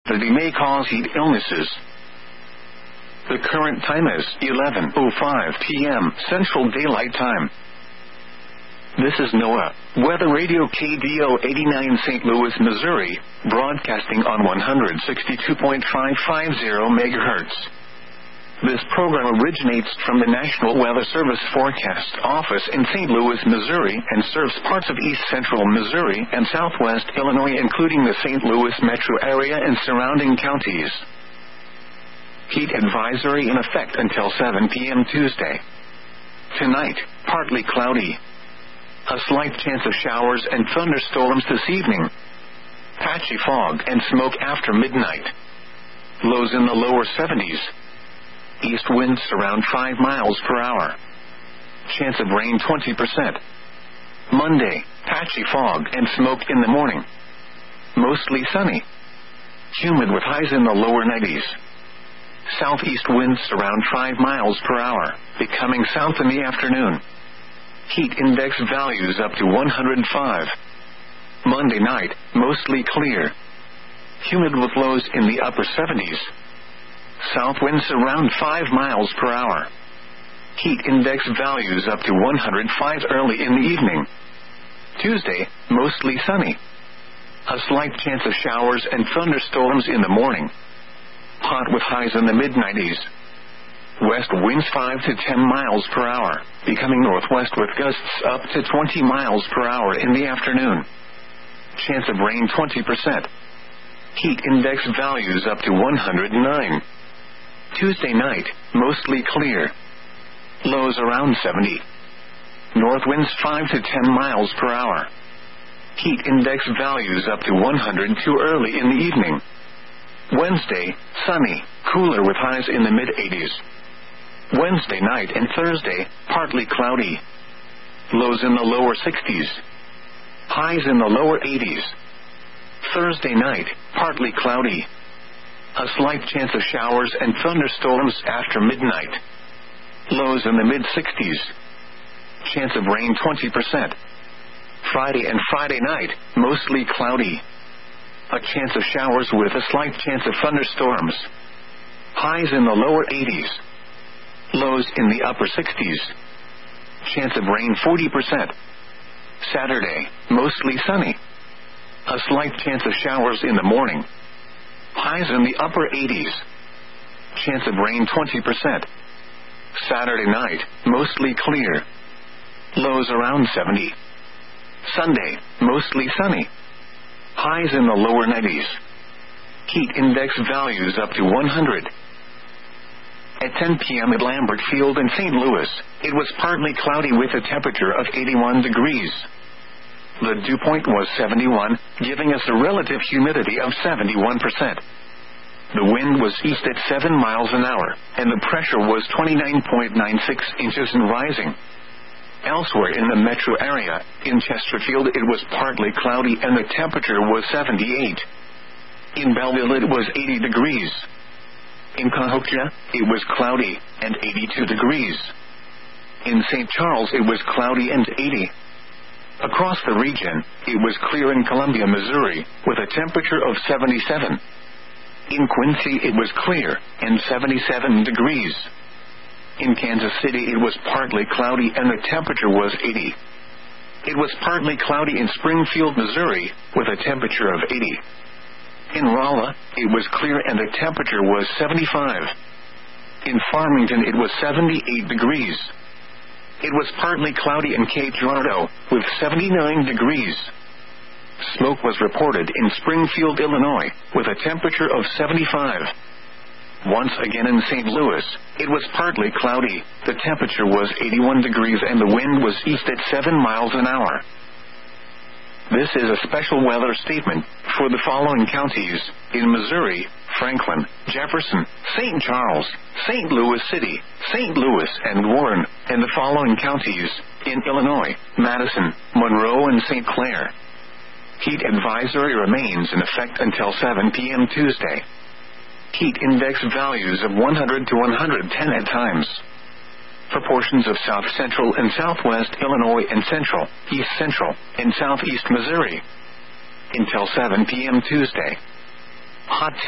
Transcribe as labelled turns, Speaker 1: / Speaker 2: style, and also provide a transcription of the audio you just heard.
Speaker 1: They may cause heat illnesses. The current time is 11:05 p.m. Central Daylight Time. This is NOAA Weather Radio KDO 89 St. Louis, Missouri, broadcasting on 162.550 MHz. This program originates from the National Weather Service Forecast Office in St. Louis, Missouri, and serves parts of east central Missouri and southwest Illinois, including the St. Louis metro area and surrounding counties. Heat advisory in effect until 7 p.m. Tuesday. Tonight, partly cloudy. A slight chance of showers and thunderstorms this evening. Patchy fog and smoke after midnight. Lows in the lower 70s. East winds around 5 miles per hour. Chance of rain 20%. Monday, patchy fog and smoke in the morning. Mostly sunny. Humid with highs in the lower 90s. Southeast winds around 5 miles per hour, becoming south in the afternoon. Heat index values up to 105. Monday night, mostly clear. Humid with lows in the upper 70s. South winds around 5 miles per hour. Heat index values up to 105 early in the evening. Tuesday, mostly sunny. A slight chance of showers and thunderstorms in the morning. Hot with highs in the mid-90s. West winds 5 to 10 miles per hour, becoming northwest with gusts up to 20 miles per hour in the afternoon. Chance of rain 20%. Heat index values up to 109. Tuesday night, mostly clear. Lows around 70. North winds 5 to 10 miles per hour. Heat index values up to 102 early in the evening. Wednesday, sunny, cooler with highs in the mid-80s. Wednesday night and Thursday, partly cloudy. Lows in the lower 60s. Highs in the lower 80s. Thursday night, partly cloudy. A slight chance of showers and thunderstorms after midnight. Lows in the mid-60s. Chance of rain 20%. Friday and Friday night, mostly cloudy. A chance of showers with a slight chance of thunderstorms. Highs in the lower 80s. Lows in the upper 60s. Chance of rain 40%. Saturday, mostly sunny. A slight chance of showers in the morning. Highs in the upper 80s. Chance of rain 20%. Saturday night, mostly clear. Lows around 70. Sunday, mostly sunny. Highs in the lower 90s. Heat index values up to 100. At 10 p.m. at Lambert Field in St. Louis, it was partly cloudy with a temperature of 81 degrees. The dew point was 71, giving us a relative humidity of 71%. The wind was east at 7 miles an hour, and the pressure was 29.96 inches and rising. Elsewhere in the metro area, in Chesterfield it was partly cloudy and the temperature was 78. In Belleville it was 80 degrees. In Cahokia, it was cloudy and 82 degrees. In St. Charles it was cloudy and 80. Across the region, it was clear in Columbia, Missouri, with a temperature of 77. In Quincy it was clear and 77 degrees. In Kansas City it was partly cloudy and the temperature was 80. It was partly cloudy in Springfield, Missouri, with a temperature of 80. In Rolla, it was clear and the temperature was 75. In Farmington it was 78 degrees. It was partly cloudy in Cape Girardeau, with 79 degrees. Smoke was reported in Springfield, Illinois, with a temperature of 75. Once again in St. Louis, it was partly cloudy, the temperature was 81 degrees and the wind was east at 7 miles an hour. This is a special weather statement for the following counties in Missouri: Franklin, Jefferson, St. Charles, St. Louis City, St. Louis, and Warren, and the following counties in Illinois: Madison, Monroe, and St. Clair. Heat advisory remains in effect until 7 p.m. Tuesday. Heat index values of 100 to 110 at times. For portions of south central and southwest Illinois and central, east central, and southeast Missouri. Until 7 p.m. Tuesday. Hot